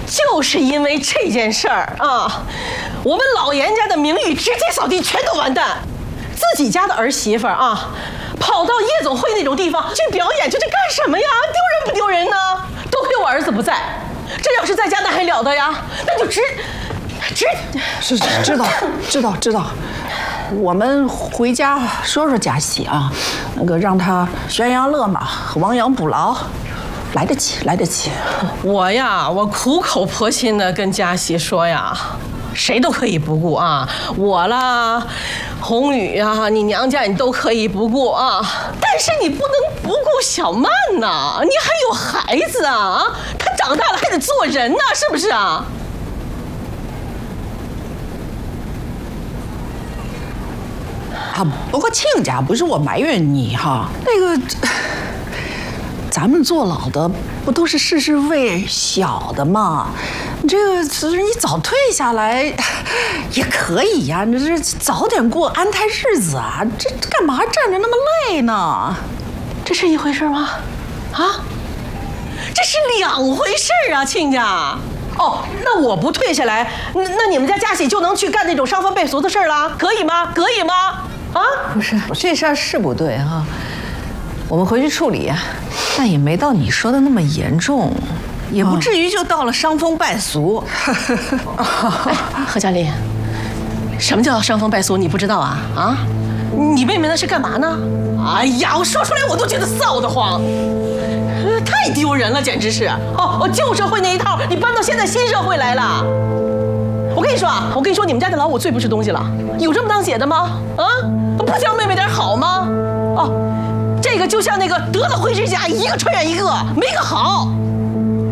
就是因为这件事儿啊，我们老严家的名誉直接扫地，全都完蛋。自己家的儿媳妇啊，跑到夜总会那种地方去表演，这干什么呀？丢人不丢人呢？多亏我儿子不在，这要是在家那还了得呀？那就知道。我们回家说说佳喜啊，那个让他悬崖勒马，亡羊补牢。来得及。 我苦口婆心的跟佳喜说呀，谁都可以不顾啊，我啦，红宇啊，你娘家你都可以不顾啊，但是你不能不顾小曼呐，你还有孩子啊，他长大了还得做人呢，是不是啊？ 不过亲家不是我埋怨你哈，那个。咱们坐牢的不都是事为小的吗？这个其实你早退下来也可以呀，你这早点过安泰日子啊，这干嘛站着那么累呢？ 这是一回事吗？啊，这是两回事啊，亲家。哦，那我不退下来，那你们家佳喜就能去干那种伤风败俗的事了，可以吗？啊？ 不是，这事儿是不对哈。我们回去处理啊，但也没到你说的那么严重，也不至于就到了伤风败俗。 何嘉玲，什么叫伤风败俗？你不知道啊？啊，你妹妹那是干嘛呢？哎呀，我说出来我都觉得臊得慌，太丢人了，简直是！旧社会那一套，你搬到现在新社会来了。我跟你说，你们家的老五最不是东西了，有这么当姐的吗？啊，不教妹妹点好吗？这个就像那个得了灰指甲，一个传染一个，没个好。